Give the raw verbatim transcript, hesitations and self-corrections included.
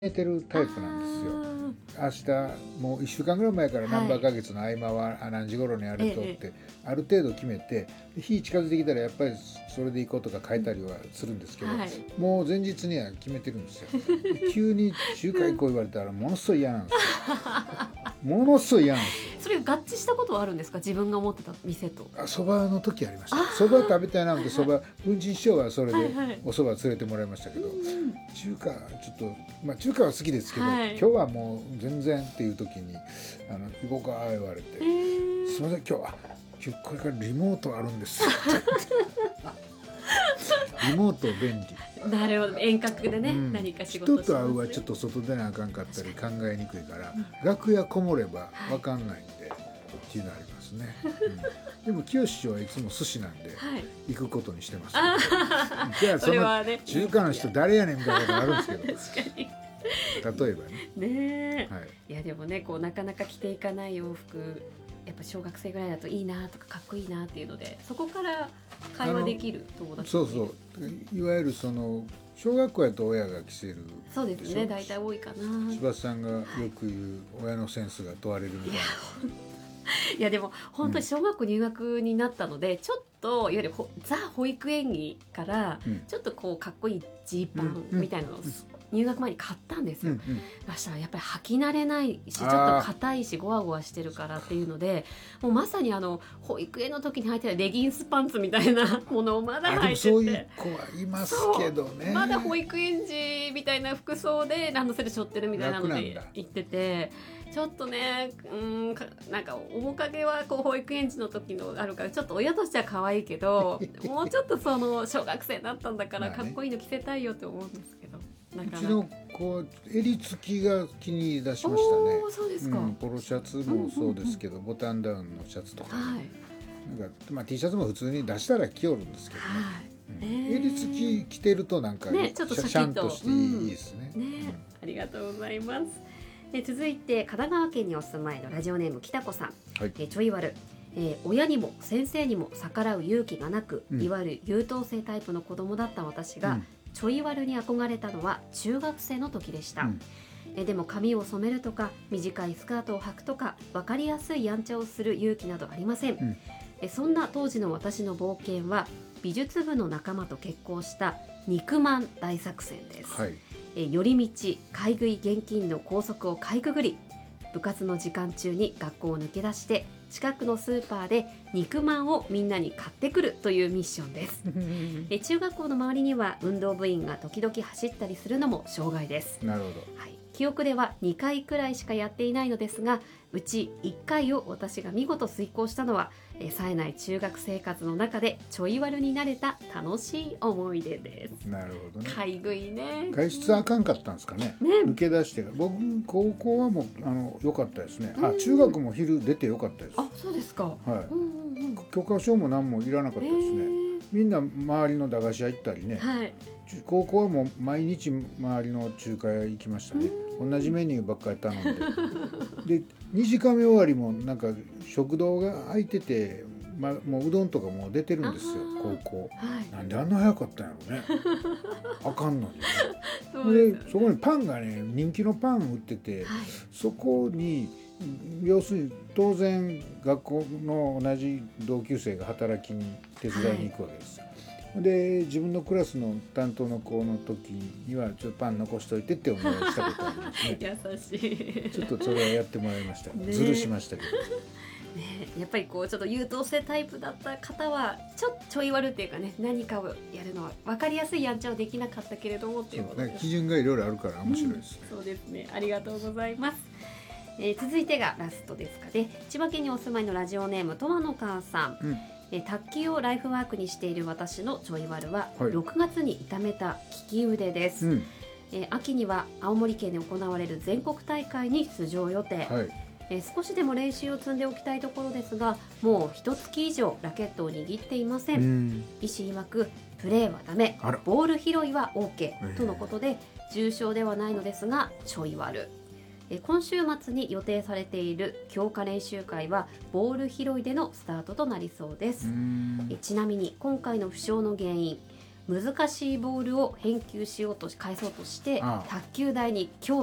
寝てるタイプなんですよ。明日もういっしゅうかんぐらい前からナンバー花月の合間は何時頃にやるとって、ええ、ある程度決めて、日近づいてきたらやっぱりそれで行こうとか変えたりはするんですけど、はい、もう前日には決めてるんですよ。急に中華行こう言われたらものすごい嫌なんですよ。ものすごい嫌なんですよ。 それ合致したことはあるんですか？自分が思ってた店と。 そばの時ありました。そば食べたいなので、そば文珍師匠はそれでおそば連れてもらいましたけど、はいはい、中華ちょっと、まあ、中華は好きですけど、はい、今日はもう全然っていう時にあの行こうか言われて、えー、すみません今日は今日これからリモートあるんですリモート便利。 なるほど、遠隔でね、うん、何か仕事人と会うはちょっと外出なあかんかったり考えにくいから、うん、楽屋こもれば分かんないんで、はい、っていうのありますね、うん、でも清志師匠はいつも寿司なんで、はい、行くことにしてます、ね、じゃあその中華の人誰やねんみたいなことあるんですけど確かに例えばねねえ、はい、いやでもねこうなかなか着ていかない洋服やっぱ小学生ぐらいだといいなとかかっこいいなっていうので、そこから会話できる友達。 そうそう、いわゆるその小学校やと親が着せる。 そうですね、大体多いかな。 柴田さんがよく言う親のセンスが問われるみたいな。いや、 いやでも本当に小学校入学になったので、うん、ちょっといわゆるザ保育園着からちょっとこうかっこいいジーパンみたいなのを、うんうん入学前に買ったんですよ、うんうん、そしたらやっぱり履き慣れないしちょっと硬いしゴワゴワしてるからっていうので、もうまさにあの保育園の時に履いてたレギンスパンツみたいなものをまだ履いてて、 そういう子はいますけどね、 まだ保育園児みたいな服装でランドセル背負ってるみたいなので行ってて、ちょっとね、うーんなんか面影はこう保育園児の時のあるからちょっと親としては可愛いけどもうちょっとその小学生だったんだからかっこいいの着せたいよって思うんですけど、なかなかうちの子襟付きが気に入りだしましたね。 そうですか、うん、 ポロシャツもそうですけど、うんうんうん、ボタンダウンのシャツとか、ね、はい、なんか、まあ、T シャツも普通に出したら着よるんですけどね、はい、うん、襟付き着てるとなんか、ね、ちょっとシャンとしていい、うん、いいですね、 ね、うん、ありがとうございます。で続いて神奈川県にお住まいのラジオネームきたこさん、はい、えちょいわる、えー、親にも先生にも逆らう勇気がなく、うん、いわゆる優等生タイプの子供だった私が、うん、ちょい悪に憧れたのは中学生の時でした、うん、えでも髪を染めるとか短いスカートを履くとか分かりやすいやんちゃをする勇気などありません、うん、えそんな当時の私の冒険は美術部の仲間と決行した肉まん大作戦です、はい、え寄り道買い食い現金の高速をかいくぐり部活の時間中に学校を抜け出して近くのスーパーで肉まんをみんなに買ってくるというミッションですえ中学校の周りには運動部員が時々走ったりするのも障害です。 なるほど、 はい、記憶ではにかいくらいしかやっていないのですが、うちいっかいを私が見事遂行したのはえ冴えない中学生活の中でちょい悪になれた楽しい思い出です。 なるほどね。 買い食いね。 外出あかんかったんですかね。ね、抜け出して僕高校はもうあの良かったですね。あ、中学も昼出て良かったです。 あ、そうですか。 はい。うんうんうん、許可証も何もいらなかったですね。みんな周りの駄菓子屋行ったりね。はい。高校はもう毎日周りの中華屋行きましたね。同じメニューばっかり頼んで。でにじかんめ終わりもなんか食堂が開いてて、ま、もううどんとかも出てるんですよ高校、はい、なんであんな早かったんやろねあかんのにねそうですよね。でそこにパンがね人気のパン売ってて、はい、そこに要するに当然学校の同じ同級生が働きに手伝いに行くわけですよ、はい、で自分のクラスの担当の子の時にはちょっとパン残しといてってお願いしたことありますね優しい。 ちょっとそれはやってもらいました、ね、ずるしましたけどね、やっぱりこうちょっと優等生タイプだった方はちょっとちょい悪っていうかね、何かをやるのは分かりやすいやんちゃはできなかったけれどもっていうことです、ね、 基準がいろいろあるから面白いですね、 うん、そうですね、ありがとうございます。えー、続いてがラストですかね。千葉県にお住まいのラジオネームとわの母さん、うん、えー、卓球をライフワークにしている私のちょい悪は、はい、ろくがつに痛めた利き腕です、うん、えー、秋には青森県で行われる全国大会に出場予定、はい、えー、少しでも練習を積んでおきたいところですが、もう一月以上ラケットを握っていません、うん、医師曰くプレーはダメ、ボール拾いは OK とのことで、重症ではないのですがちょい悪。今週末に予定されている強化練習会はボール拾いでのスタートとなりそうです。ちなみに今回の負傷の原因、 難しいボールを返球しようと返そうとして卓球台に強